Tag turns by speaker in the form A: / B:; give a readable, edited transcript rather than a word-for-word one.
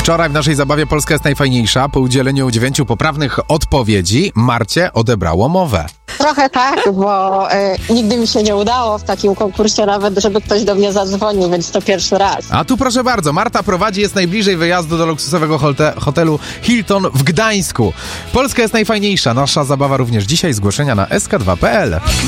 A: Wczoraj w naszej zabawie Polska jest najfajniejsza. Po udzieleniu 9 poprawnych odpowiedzi Marcie odebrało mowę.
B: Trochę tak, bo nigdy mi się nie udało w takim konkursie nawet, żeby ktoś do mnie zadzwonił, więc to pierwszy raz.
A: A tu proszę bardzo, Marta prowadzi, jest najbliżej wyjazdu do luksusowego hotelu Hilton w Gdańsku. Polska jest najfajniejsza. Nasza zabawa również dzisiaj. Zgłoszenia na sk2.pl.